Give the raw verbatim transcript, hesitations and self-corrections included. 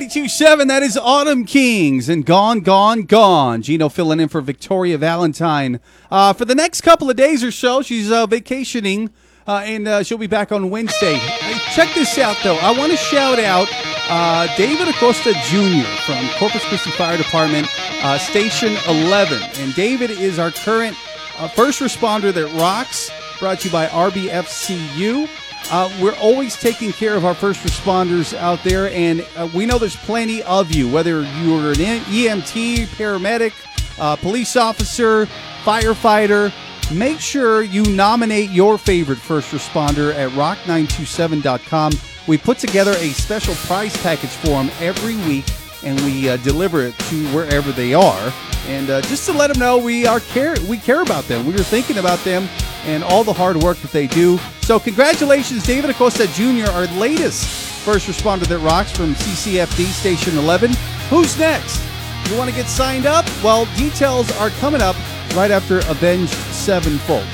ninety-two point seven, that is Autumn Kings and Gone, Gone, Gone. Gino filling in for Victoria Valentine. Uh, for the next couple of days or so, she's uh, vacationing, uh, and uh, she'll be back on Wednesday. Hey, check this out, though. I want to shout out uh, David Acosta Junior from Corpus Christi Fire Department, uh, Station eleven. And David is our current uh, first responder that rocks, brought to you by R B F C U. Uh, we're always taking care of our first responders out there, and uh, we know there's plenty of you, whether you're an E M T, paramedic, uh, police officer, firefighter. Make sure you nominate your favorite first responder at rock nine two seven dot com. We put together a special prize package for them every week, and we uh, deliver it to wherever they are. And uh, just to let them know we are care we care about them. We are thinking about them and all the hard work that they do. So congratulations, David Acosta Junior, our latest first responder that rocks from C C F D Station eleven. Who's next? You want to get signed up? Well, details are coming up right after Avenged Sevenfold.